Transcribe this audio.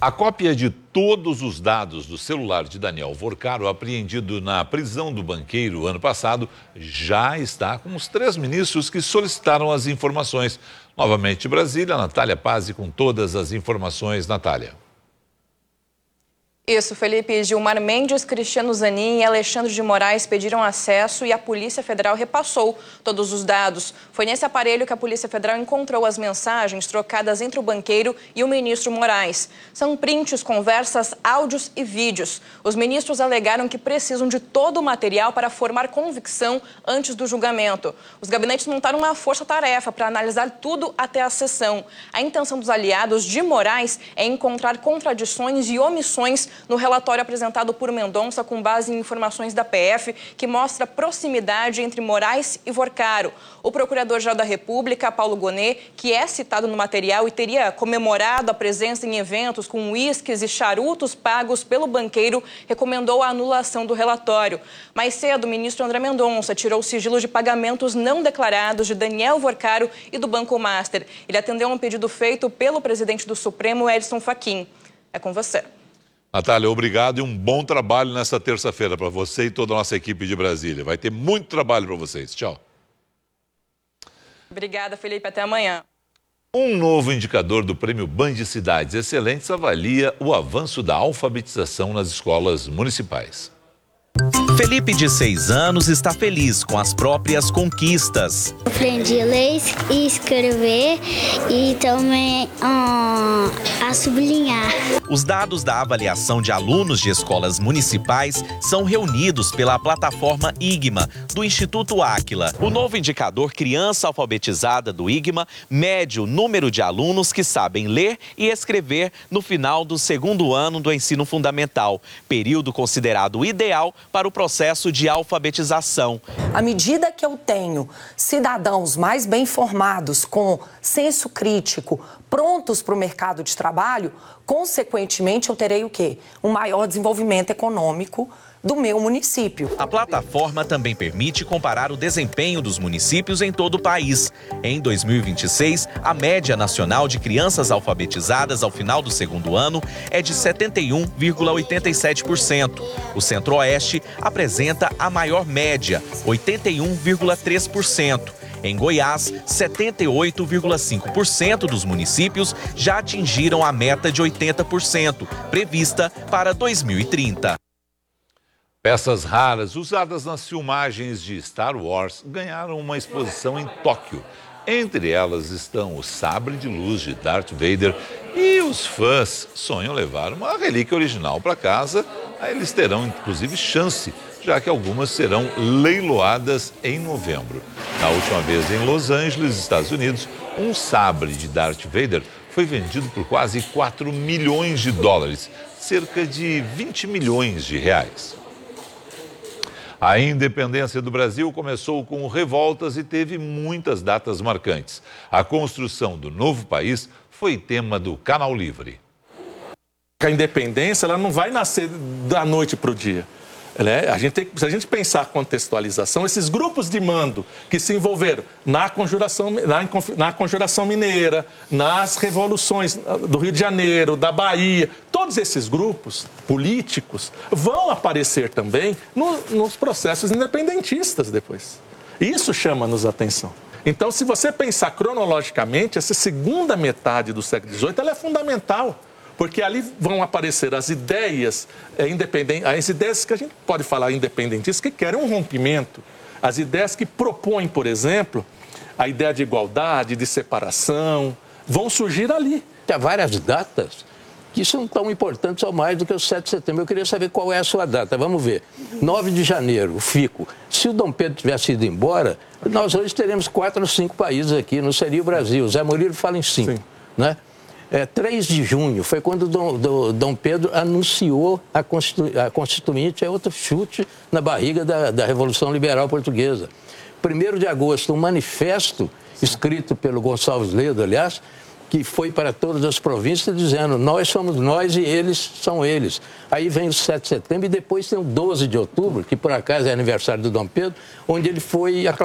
A cópia de todos os dados do celular de Daniel Vorcaro, apreendido na prisão do banqueiro ano passado, já está com os 3 ministros que solicitaram as informações. Novamente de Brasília, Natália Pazzi com todas as informações. Natália. Isso, Felipe. Gilmar Mendes, Cristiano Zanin e Alexandre de Moraes pediram acesso e a Polícia Federal repassou todos os dados. Foi nesse aparelho que a Polícia Federal encontrou as mensagens trocadas entre o banqueiro e o ministro Moraes. São prints, conversas, áudios e vídeos. Os ministros alegaram que precisam de todo o material para formar convicção antes do julgamento. Os gabinetes montaram uma força-tarefa para analisar tudo até a sessão. A intenção dos aliados de Moraes é encontrar contradições e omissões no relatório apresentado por Mendonça com base em informações da PF, que mostra proximidade entre Moraes e Vorcaro. O Procurador-Geral da República, Paulo Gonet, que é citado no material e teria comemorado a presença em eventos com uísques e charutos pagos pelo banqueiro, recomendou a anulação do relatório. Mais cedo, o ministro André Mendonça tirou o sigilo de pagamentos não declarados de Daniel Vorcaro e do Banco Master. Ele atendeu a um pedido feito pelo presidente do Supremo, Edson Fachin. É com você. Natália, obrigado e um bom trabalho nesta terça-feira para você e toda a nossa equipe de Brasília. Vai ter muito trabalho para vocês. Tchau. Obrigada, Felipe. Até amanhã. Um novo indicador do Prêmio Band Cidades Excelentes avalia o avanço da alfabetização nas escolas municipais. Felipe, de 6 anos, está feliz com as próprias conquistas. Aprendi a ler e escrever e também a sublinhar. Os dados da avaliação de alunos de escolas municipais são reunidos pela plataforma IGMA, do Instituto Áquila. O novo indicador Criança Alfabetizada do IGMA mede o número de alunos que sabem ler e escrever no final do 2º ano do ensino fundamental, período considerado ideal para o processo de alfabetização. À medida que eu tenho cidadãos mais bem formados, com senso crítico, prontos para o mercado de trabalho, consequentemente eu terei o quê? Um maior desenvolvimento econômico do meu município. A plataforma também permite comparar o desempenho dos municípios em todo o país. Em 2026, a média nacional de crianças alfabetizadas ao final do 2º ano é de 71,87%. O Centro-Oeste apresenta a maior média, 81,3%. Em Goiás, 78,5% dos municípios já atingiram a meta de 80%, prevista para 2030. Peças raras usadas nas filmagens de Star Wars ganharam uma exposição em Tóquio. Entre elas estão o sabre de luz de Darth Vader e os fãs sonham levar uma relíquia original para casa. Aí eles terão, inclusive, chance, já que algumas serão leiloadas em novembro. Na última vez em Los Angeles, Estados Unidos, um sabre de Darth Vader foi vendido por quase 4 milhões de dólares, cerca de 20 milhões de reais. A independência do Brasil começou com revoltas e teve muitas datas marcantes. A construção do novo país foi tema do Canal Livre. A independência ela não vai nascer da noite para o dia. Se a gente pensar a contextualização, esses grupos de mando que se envolveram na conjuração mineira, nas revoluções do Rio de Janeiro, da Bahia, todos esses grupos políticos vão aparecer também nos processos independentistas depois. Isso chama-nos a atenção. Então, se você pensar cronologicamente, essa segunda metade do século XVIII ela é fundamental. Porque ali vão aparecer as ideias independentes, as ideias que a gente pode falar independentistas, que querem um rompimento. As ideias que propõem, por exemplo, a ideia de igualdade, de separação, vão surgir ali. Há várias datas que são tão importantes ou mais do que o 7 de setembro. Eu queria saber qual é a sua data. Vamos ver. 9 de janeiro, o FICO. Se o Dom Pedro tivesse ido embora, nós hoje teremos 4 ou 5 países aqui, não seria o Brasil. O Zé Murilo fala em 5, né? 3 de junho foi quando Dom Pedro anunciou a Constituinte, é outro chute na barriga da Revolução Liberal Portuguesa. 1º de agosto, um manifesto escrito pelo Gonçalves Ledo, aliás, que foi para todas as províncias dizendo nós somos nós e eles são eles. Aí vem o 7 de setembro e depois tem o 12 de outubro, que por acaso é aniversário do Dom Pedro, onde ele foi